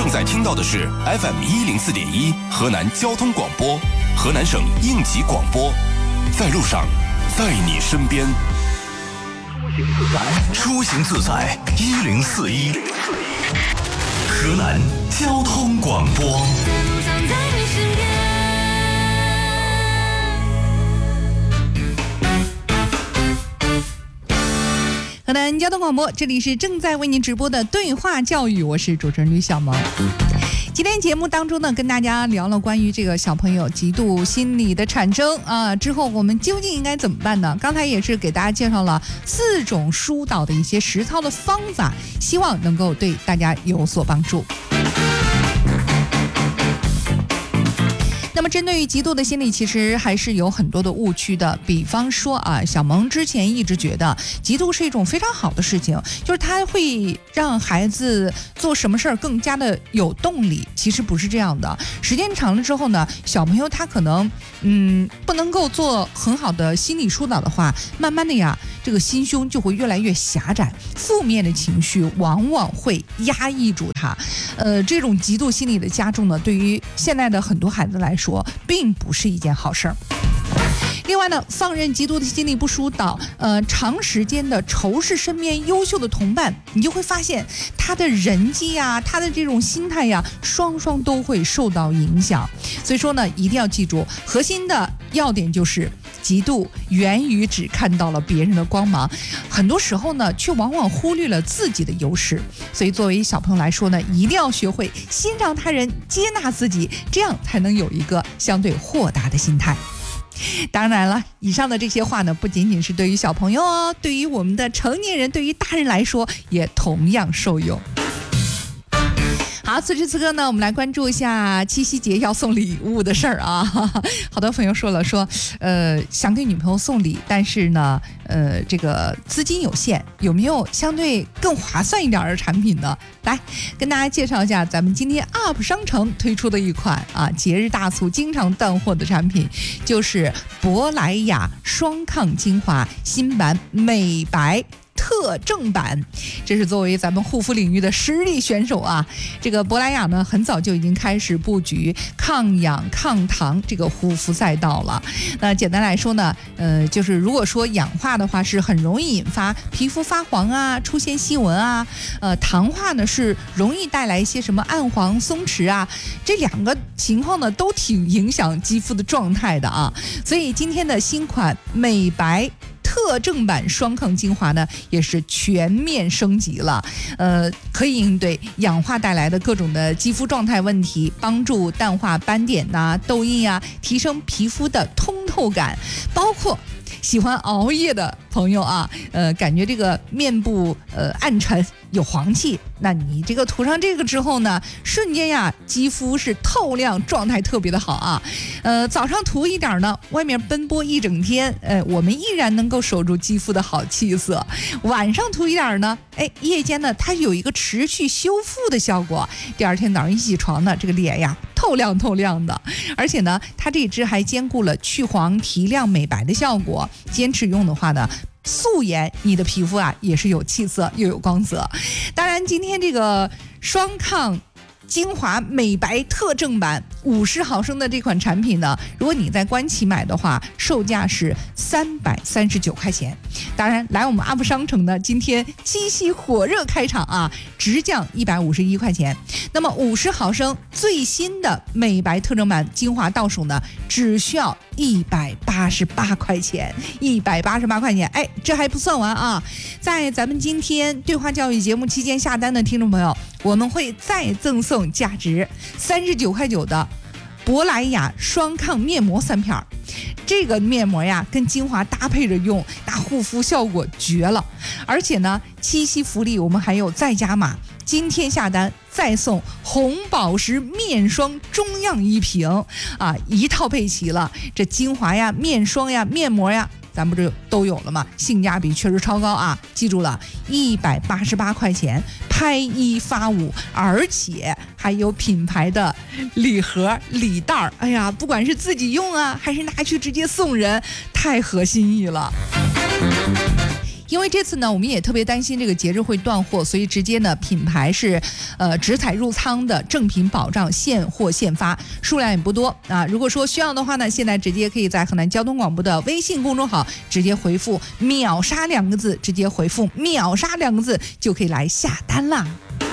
正在听到的是 FM104.1河南交通广播，河南省应急广播，在路上，在你身边。出行自在1041，河南交通广播。 河南交通广播，这里是正在为您直播的对话教育，我是主持人吕小萌。今天节目当中呢，跟大家聊了关于这个小朋友嫉妒心理的产生啊，之后我们究竟应该怎么办呢？刚才也是给大家介绍了4种疏导的一些实操的方法，希望能够对大家有所帮助。那么针对于嫉妒的心理，其实还是有很多的误区的。比方说啊，小萌之前一直觉得嫉妒是一种非常好的事情，就是它会让孩子做什么事儿更加的有动力。其实不是这样的，时间长了之后呢，小朋友他可能不能够做很好的心理疏导的话，慢慢的呀，这个心胸就会越来越狭窄，负面的情绪往往会压抑住他。这种嫉妒心理的加重呢，对于现在的很多孩子来说，并不是一件好事儿。另外呢，放任嫉妒的心理不疏导，长时间的仇视身边优秀的同伴，你就会发现他的人际呀，他的这种心态呀，双双都会受到影响。所以说呢，一定要记住，核心的要点就是嫉妒源于只看到了别人的光芒，很多时候呢，却往往忽略了自己的优势。所以作为小朋友来说呢，一定要学会欣赏他人，接纳自己，这样才能有一个相对豁达的心态。当然了，以上的这些话呢，不仅仅是对于小朋友哦，对于我们的成年人，对于大人来说，也同样受用。好，此时此刻呢，我们来关注一下七夕节要送礼物的事儿啊。好多朋友说了，想给女朋友送礼，但是呢，这个资金有限，有没有相对更划算一点的产品呢？来跟大家介绍一下咱们今天 UP 商城推出的一款节日大促经常断货的产品，就是珀莱雅双抗精华新版美白特正版。这是作为咱们护肤领域的实力选手啊，这个珀莱雅呢，很早就已经开始布局抗氧抗糖这个护肤赛道了。那简单来说呢，就是如果说氧化的话，是很容易引发皮肤发黄啊，出现细纹啊；糖化呢，是容易带来一些什么暗黄、松弛啊。这2个情况呢，都挺影响肌肤的状态的啊。所以今天的新款美白特正版双抗精华呢，也是全面升级了，可以应对氧化带来的各种的肌肤状态问题，帮助淡化斑点呐、痘印啊，提升皮肤的通透感，包括喜欢熬夜的朋友啊，感觉这个面部暗沉有黄气，那你这个涂上这个之后呢，瞬间呀肌肤是透亮，状态特别的好啊。早上涂一点呢，外面奔波一整天，我们依然能够守住肌肤的好气色。晚上涂一点呢，夜间呢它有一个持续修复的效果，第二天早上一起床呢，这个脸呀透亮透亮的。而且呢，它这支还兼顾了去黄提亮美白的效果，坚持用的话呢，素颜你的皮肤啊也是有气色又有光泽。当然今天这个双抗精华美白特正版50毫升的这款产品呢，如果你在官旗买的话，售价是339块钱。当然来我们 UP 商城呢，今天七夕火热开场啊，直降151块钱。那么50毫升最新的美白特正版精华到手呢，只需要188块钱，188块钱。这还不算完啊，在咱们今天对话教育节目期间下单的听众朋友，我们会再赠送价值39块9的珀莱雅双抗面膜3片。这个面膜呀跟精华搭配着用，那护肤效果绝了。而且呢，七夕福利我们还有再加码，今天下单再送红宝石面霜中样1瓶啊，一套配齐了。这精华呀、面霜呀、面膜呀，咱不这都有了吗？性价比确实超高啊！记住了，188块钱拍1发5，而且还有品牌的礼盒礼袋儿。哎呀，不管是自己用啊，还是拿去直接送人，太合心意了。 因为这次呢，我们也特别担心这个节日会断货，所以直接呢品牌是直采入仓的正品保障，现货现发，数量也不多啊。如果说需要的话呢，现在直接可以在河南交通广播的微信公众号直接回复秒杀2个字，直接回复秒杀2个字就可以来下单啦。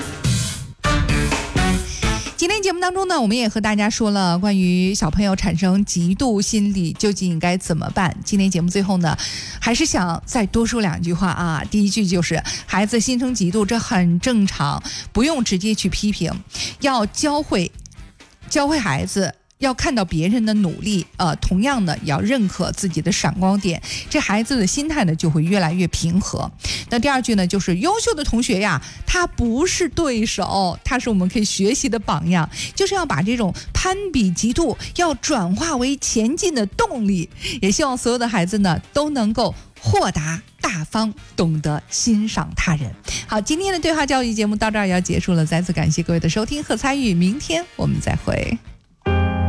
今天节目当中呢，我们也和大家说了关于小朋友产生嫉妒心理究竟应该怎么办。今天节目最后呢，还是想再多说2句话啊。第一句就是孩子心生嫉妒，这很正常，不用直接去批评，要教会孩子要看到别人的努力，同样呢，也要认可自己的闪光点，这孩子的心态呢就会越来越平和。那第2句呢，就是优秀的同学呀，他不是对手，他是我们可以学习的榜样，就是要把这种攀比嫉妒要转化为前进的动力。也希望所有的孩子呢都能够豁达大方，懂得欣赏他人。好，今天的对话教育节目到这儿要结束了，再次感谢各位的收听和参与，明天我们再会。